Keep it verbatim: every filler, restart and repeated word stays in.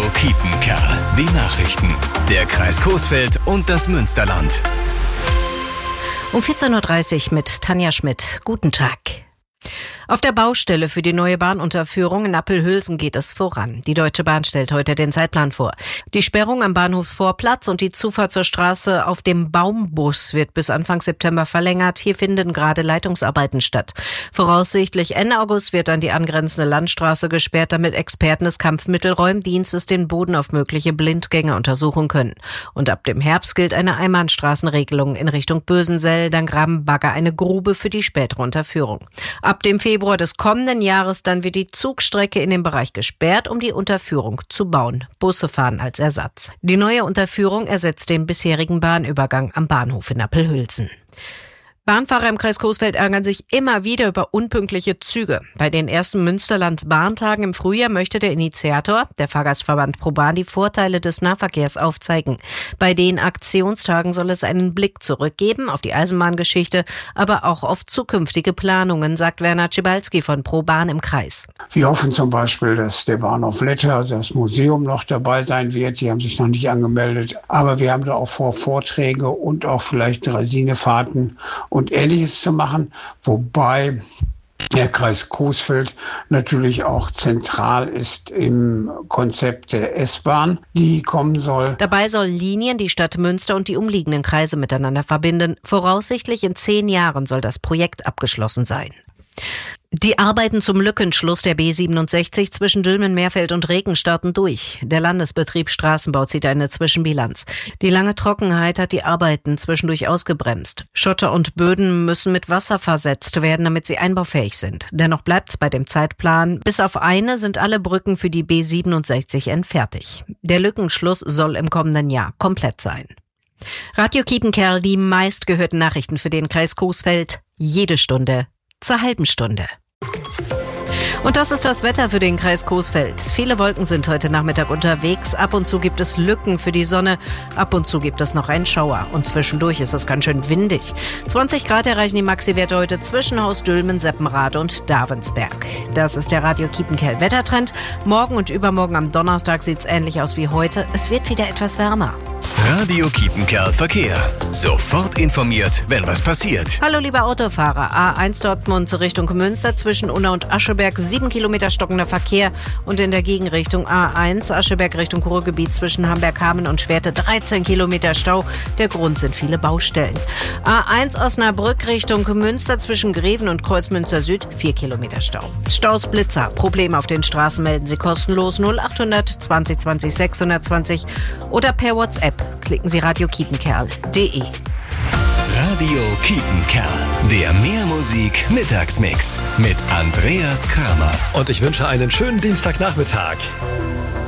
Kiepenkerl. Die Nachrichten. Der Kreis Coesfeld und das Münsterland. Um vierzehn Uhr dreißig mit Tanja Schmidt. Guten Tag. Auf der Baustelle für die neue Bahnunterführung in Appelhülsen geht es voran. Die Deutsche Bahn stellt heute den Zeitplan vor. Die Sperrung am Bahnhofsvorplatz und die Zufahrt zur Straße auf dem Baumbus wird bis Anfang September verlängert. Hier finden gerade Leitungsarbeiten statt. Voraussichtlich Ende August wird dann die angrenzende Landstraße gesperrt, damit Experten des Kampfmittelräumdienstes den Boden auf mögliche Blindgänge untersuchen können. Und ab dem Herbst gilt eine Einbahnstraßenregelung in Richtung Bösensell. Dann graben Bagger eine Grube für die spätere Unterführung. Ab dem Februar des kommenden Jahres dann wird die Zugstrecke in dem Bereich gesperrt, um die Unterführung zu bauen. Busse fahren als Ersatz. Die neue Unterführung ersetzt den bisherigen Bahnübergang am Bahnhof in Appelhülsen. Bahnfahrer im Kreis Coesfeld ärgern sich immer wieder über unpünktliche Züge. Bei den ersten Münsterlands-Bahntagen im Frühjahr möchte der Initiator, der Fahrgastverband ProBahn, die Vorteile des Nahverkehrs aufzeigen. Bei den Aktionstagen soll es einen Blick zurückgeben auf die Eisenbahngeschichte, aber auch auf zukünftige Planungen, sagt Werner Czebalski von ProBahn im Kreis. Wir hoffen zum Beispiel, dass der Bahnhof Letter, das Museum, noch dabei sein wird. Die haben sich noch nicht angemeldet. Aber wir haben da auch vor, Vorträge und auch vielleicht Dresinefahrten und Ähnliches zu machen, wobei der Kreis Coesfeld natürlich auch zentral ist im Konzept der S-Bahn, die kommen soll. Dabei sollen Linien die Stadt Münster und die umliegenden Kreise miteinander verbinden. Voraussichtlich in zehn Jahren soll das Projekt abgeschlossen sein. Die Arbeiten zum Lückenschluss der B siebenundsechzig zwischen Dülmen, Meerfeld und Reken starten durch. Der Landesbetrieb Straßenbau zieht eine Zwischenbilanz. Die lange Trockenheit hat die Arbeiten zwischendurch ausgebremst. Schotter und Böden müssen mit Wasser versetzt werden, damit sie einbaufähig sind. Dennoch bleibt's bei dem Zeitplan. Bis auf eine sind alle Brücken für die B siebenundsechzig endfertig. Der Lückenschluss soll im kommenden Jahr komplett sein. Radio Kiepenkerl, die meistgehörten Nachrichten für den Kreis Coesfeld. Jede Stunde zur halben Stunde. Und das ist das Wetter für den Kreis Coesfeld. Viele Wolken sind heute Nachmittag unterwegs. Ab und zu gibt es Lücken für die Sonne. Ab und zu gibt es noch einen Schauer. Und zwischendurch ist es ganz schön windig. zwanzig Grad erreichen die Maxi-Werte heute zwischen Haus Dülmen, Seppenrade und Davensberg. Das ist der Radio Kiepenkerl Wettertrend. Morgen und übermorgen am Donnerstag sieht es ähnlich aus wie heute. Es wird wieder etwas wärmer. Radio Kiepenkerl Verkehr. Sofort informiert, wenn was passiert. Hallo liebe Autofahrer. A eins Dortmund Richtung Münster zwischen Unna und Ascheberg. sieben Kilometer stockender Verkehr. Und in der Gegenrichtung A eins Ascheberg Richtung Ruhrgebiet zwischen Hamberg-Hameln und Schwerte dreizehn Kilometer Stau. Der Grund sind viele Baustellen. A eins Osnabrück Richtung Münster zwischen Greven und Kreuzmünster Süd. vier Kilometer Stau. Staus Blitzer. Probleme auf den Straßen melden Sie kostenlos null acht hundert zwanzig zwanzig sechshundertzwanzig oder per WhatsApp. Klicken Sie radio kiepenkerl punkt de. Radio Kiepenkerl. Der Mehrmusik-Mittagsmix mit Andreas Kramer. Und ich wünsche einen schönen Dienstagnachmittag.